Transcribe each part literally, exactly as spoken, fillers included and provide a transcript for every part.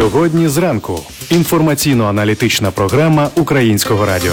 Сьогодні зранку. Інформаційно-аналітична програма Українського радіо.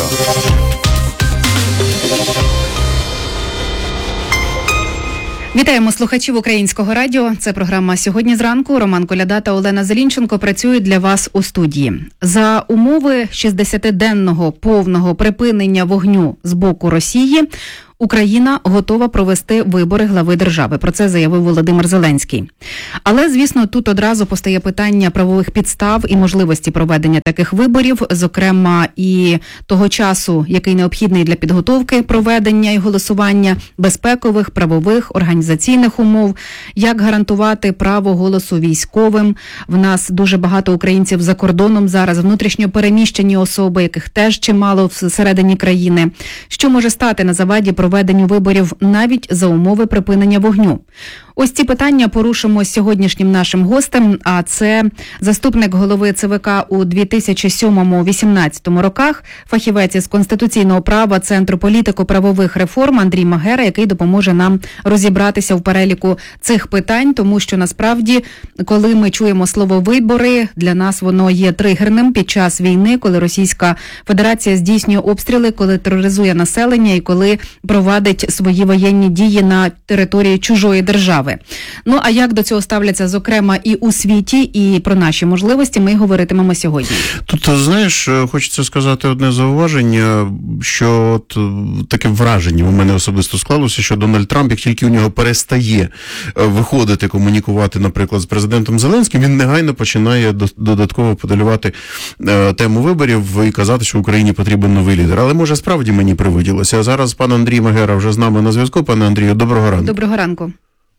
Вітаємо слухачів Українського радіо. Це програма «Сьогодні зранку». Роман Коляда та Олена Зелінченко працюють для вас у студії. За умови шістдесятиденного повного припинення вогню з боку Росії Україна готова провести вибори глави держави. Про це заявив Володимир Зеленський. Але, звісно, тут одразу постає питання правових підстав і можливості проведення таких виборів, зокрема і того часу, який необхідний для підготовки проведення і голосування, безпекових, правових, організаційних умов, як гарантувати право голосу військовим. В нас дуже багато українців за кордоном зараз, внутрішньо переміщені особи, яких теж чимало всередині країни. Що може стати на заваді проведенню виборів навіть за умови припинення вогню? Ось ці питання порушимо з сьогоднішнім нашим гостем, а це заступник голови ЦВК у дві тисячі сьомому - вісімнадцятому роках, фахівець із конституційного права Центру політико-правових реформ Андрій Магера, який допоможе нам розібратися в переліку цих питань, тому що насправді, коли ми чуємо слово «вибори», для нас воно є тригерним під час війни, коли Російська Федерація здійснює обстріли, коли тероризує населення і коли провадить свої воєнні дії на території чужої держави. Ну, а як до цього ставляться, зокрема, і у світі, і про наші можливості ми говоритимемо сьогодні. Тут, знаєш, хочеться сказати одне зауваження, що от таке враження у мене особисто склалося, що Дональд Трамп, як тільки у нього перестає виходити, комунікувати, наприклад, з президентом Зеленським, він негайно починає додатково подалювати тему виборів і казати, що Україні потрібен новий лідер. Але, може, справді мені привиділося. А зараз пан Андрій Магера вже з нами на зв'язку. Пане Андрію, доброго ранку. Доброго ранку.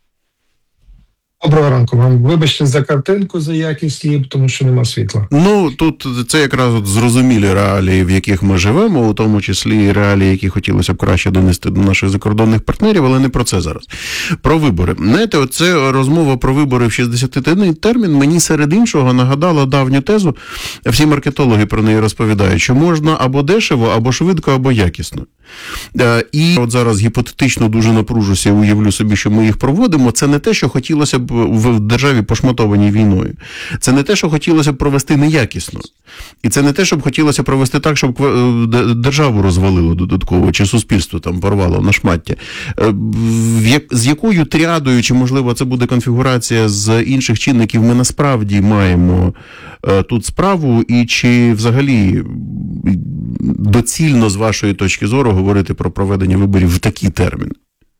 Доброго ранку вам. Вибачте за картинку, за якість її, тому що нема світла. Ну, тут це якраз от зрозумілі реалії, в яких ми живемо, у тому числі і реалії, які хотілося б краще донести до наших закордонних партнерів, але не про це зараз. Про вибори. Знаєте, оце розмова про вибори в шістдесятиденний термін мені серед іншого нагадала давню тезу, всі маркетологи про неї розповідають, що можна або дешево, або швидко, або якісно. І от зараз гіпотетично дуже напружуся і уявлю собі, що ми їх проводимо. Це не те, що хотілося б в державі пошматованій війною. Це не те, що хотілося б провести неякісно. І це не те, щоб хотілося провести так, щоб державу розвалило додатково, чи суспільство там порвало на шмаття. З якою тріадою, чи, можливо, це буде конфігурація з інших чинників, ми насправді маємо тут справу, і чи взагалі доцільно, з вашої точки зору, говорити про проведення виборів в такі терміни?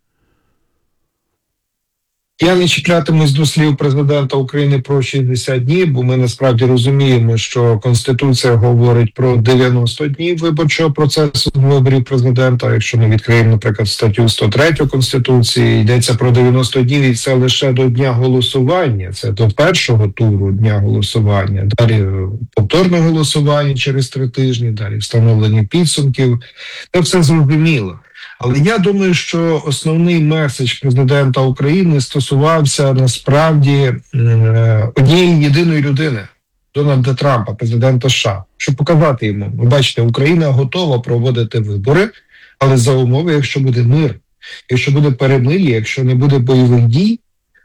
Я не чіплятимусь до слів президента України про шістдесят днів, бо ми насправді розуміємо, що Конституція говорить про дев'яносто днів виборчого процесу виборів президента. Якщо ми відкриємо, наприклад, статтю сто три Конституції, йдеться про дев'яносто днів, і це лише до дня голосування. Це до першого туру дня голосування. Далі повторне голосування через три тижні, далі встановлення підсумків. Це все зрозуміло. Але я думаю, що основний меседж президента України стосувався насправді однієї єдиної людини – Дональда Трампа, президента США, щоб показати йому. Ви бачите, Україна готова проводити вибори, але за умови, якщо буде мир, якщо буде перемир'я, якщо не буде бойових дій.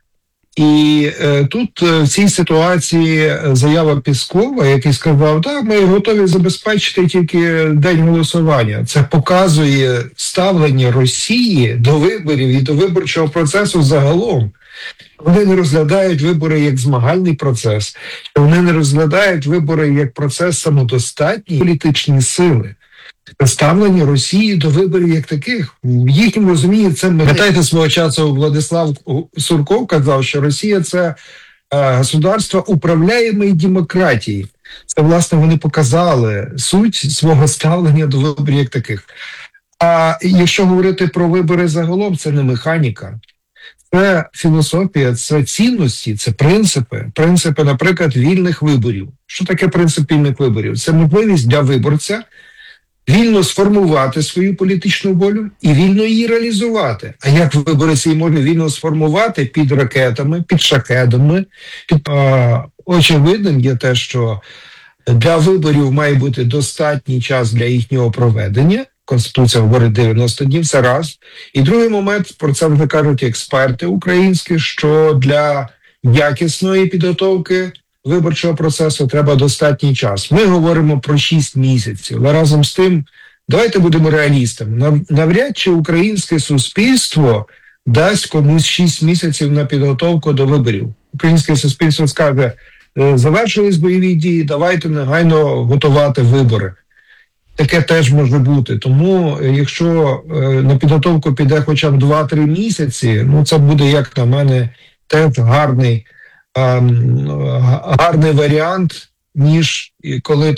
І е, тут е, в цій ситуації заява Пєскова, який сказав, так, ми готові забезпечити тільки день голосування. Це показує ставлення Росії до виборів і до виборчого процесу загалом. Вони не розглядають вибори як змагальний процес, вони не розглядають вибори як процес самодостатньої політичної сили. Ставлення Росії до виборів як таких. В їхньому розумінні це... Пам'ятаєте, свого часу Владислав Сурков казав, що Росія – це е, государство управляємої демократії. Це, власне, вони показали суть свого ставлення до виборів як таких. А якщо говорити про вибори загалом, це не механіка. Це філософія, це цінності, це принципи. Принципи, наприклад, вільних виборів. Що таке принцип вільних виборів? Це можливість для виборця вільно сформувати свою політичну волю і вільно її реалізувати. А як виборець її може вільно сформувати під ракетами, під шахедами? Під... А, очевидним є те, що для виборів має бути достатній час для їхнього проведення. Конституція говорить дев'яносто днів, це раз. І другий момент, про це вже кажуть експерти українські, що для якісної підготовки виборчого процесу треба достатній час. Ми говоримо про шість місяців, але разом з тим, давайте будемо реалістами. Нав- Навряд чи українське суспільство дасть комусь шість місяців на підготовку до виборів. Українське суспільство скаже, «Е, завершились бойові дії, давайте негайно готувати вибори. Таке теж може бути. Тому, е, якщо е, на підготовку піде хоча б два-три місяці, ну це буде, як на мене, теж гарний, ем, га- гарний варіант, ніж і коли